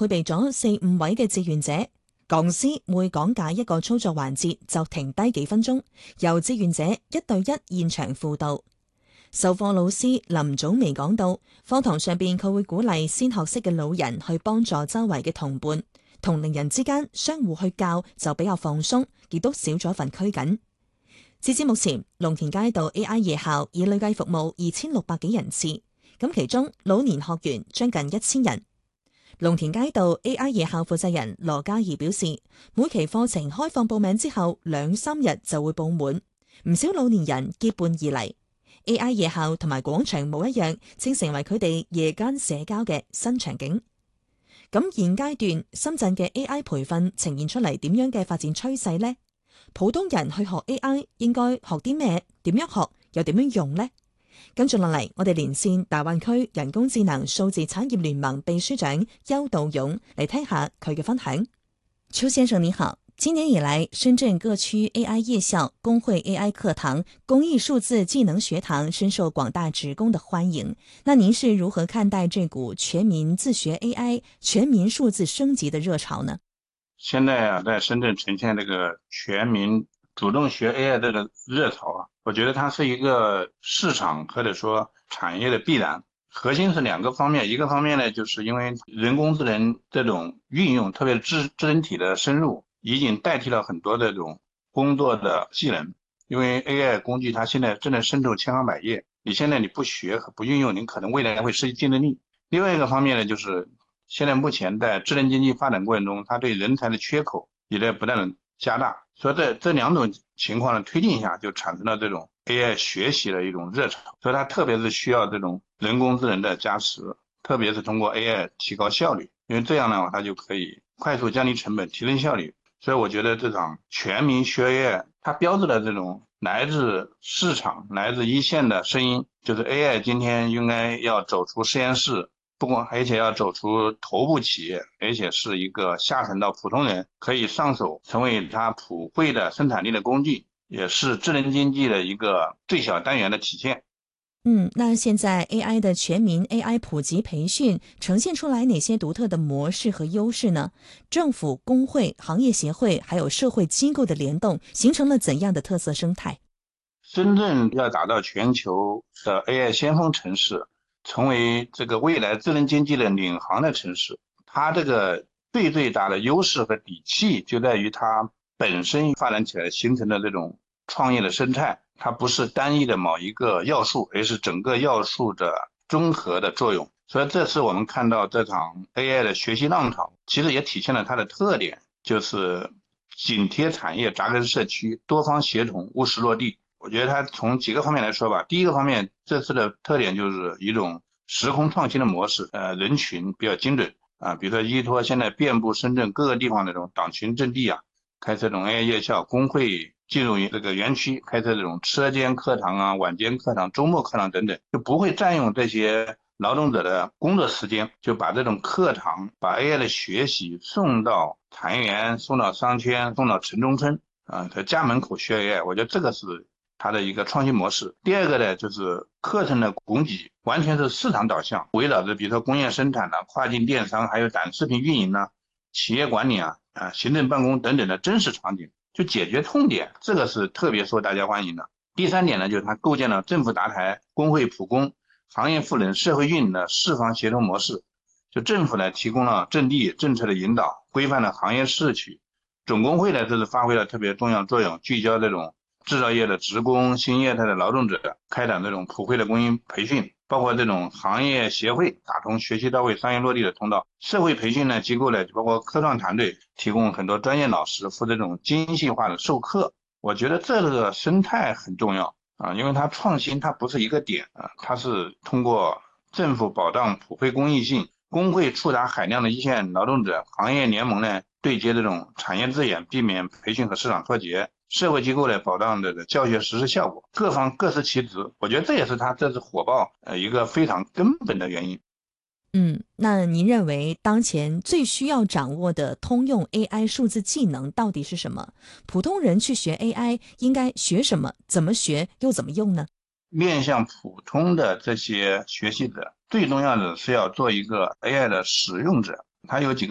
配備咗4-5位嘅志願者，講師每講解一個操作環節就停低幾分鐘，由志願者1對1現場輔導。授課老師林祖薇講到，課堂上邊佢會鼓勵先學識嘅老人去幫助周圍嘅同伴，同齡人之間相互去教就比較放鬆，亦都少咗份拘謹。截至目前，龍田街道 AI 夜校已累計服務2600幾人次，咁其中老年學員將近1000人。龍田街道 AI 夜校負責人羅嘉怡表示，每期課程開放報名之後2-3日就會報滿，唔少老年人結伴而嚟。AI 夜校同埋廣場舞一樣，正成為佢哋夜間社交嘅新場景。咁現階段深圳嘅 AI 培訓呈現出嚟點樣嘅發展趨勢呢？普通人去學 AI 應該學啲咩？點樣學又點樣用呢？跟住落嚟，我哋連線大灣區人工智能數字產業聯盟秘書長邱道勇嚟聽下佢嘅分享。邱先生你好，今年以來，深圳各區 AI 夜校、工會 AI 課堂、公益數字技能學堂深受廣大職工的歡迎。那您是如何看待這股全民自學 AI、全民數字升級的熱潮呢？ 現在啊，在深圳呈現這個全民主動學 AI 這個熱潮啊，我覺得它是一個市場或者說產業的必然。核心是兩個方面，一個方面呢，就是因為人工智能這種運用，特別是智能體的深入，已經代替了很多這種工作的技能。因為 AI 工具它現在正在深入千行百業，你現在你不學和不運用，你可能未來會失去競爭力。另外一個方面呢，就是現在目前在智能經濟發展過程中，它對人才的缺口也在不斷的加大，所以這兩種情況的推進下，就產生了這種 AI 學習的一種熱潮。所以它特別是需要這種人工智能的加持，特別是通過 AI 提高效率，因為這樣的話，它就可以快速降低成本，提升效率。所以我覺得這場全民學 AI，它標誌了這種來自市場、來自一線的聲音，就是 AI 今天應該要走出實驗室，不光而且要走出頭部企業，而且是一個下沉到普通人可以上手，成為它普惠的生產力的工具，也是智能經濟的一個最小單元的體現。 那現在 AI 的全民 AI 普及培訓呈現出來哪些獨特的模式和優勢呢？政府、工會、行業協會還有社會機構的聯動，形成了怎樣的特色生態？ 深圳要打造全球的 AI 先鋒城市，成為這個未來智能經濟的領航的城市，它這個最大的優勢和底氣就在於它本身發展起來形成的這種創業的生態，它不是單一的某一個要素，而是整個要素的綜合的作用。所以這次我們看到這場 AI 的學習浪潮，其實也體現了它的特點，就是緊貼產業、扎根社區、多方協同、務實落地。我覺得它從幾個方面來說吧，第一個方面，這次的特點就是一種時空創新的模式，人群比較精準啊，比如說依託現在遍布深圳各個地方的這種黨群陣地啊，開設這種 AI 夜校，工會進入這個園區，開設這種車間課堂啊、晚間課堂、周末課堂等等，就不會佔用這些勞動者的工作時間，就把這種課堂、把 AI 的學習送到禪園、送到商圈、送到城中村啊，在家門口學 AI，我覺得這個是它的一個創新模式。第二個呢，就是課程的供給完全是市場導向，圍繞着比如說工業生產啊、跨境電商，還有短視頻運營啊、企業管理啊、行政辦公等等的真實場景，就解決痛點，這個是特別受大家歡迎的。第三點呢，就是它構建了政府搭台、工會普工、行業賦能、社會運營的四方協同模式。就政府呢提供了陣地、政策的引導，規範了行業市區。總工會呢，這是發揮了特別重要作用，聚焦這種製造業的職工、新業態的勞動者，開展這種普惠的公益培訓，包括這種行業協會打通學習到位、商業落地的通道。社會培訓呢機構呢，包括科創團隊提供很多專業老師負責這種精細化的授課。我覺得這個生態很重要啊，因為它創新它不是一個點啊，它是通過政府保障普惠公益性，工會觸達海量的一線勞動者，行業聯盟呢對接這種產業資源，避免培訓和市場脫節。社會機構來保障這個教學實施效果，各方各司其職，我覺得這也是它這次火爆一個非常根本的原因。 那您認為當前最需要掌握的通用 AI 數字技能到底是什麼？普通人去學 AI 應該學什麼？怎麼學又怎麼用呢？ 面向普通的這些學習者，最重要的是要做一個 AI 的使用者，它有幾個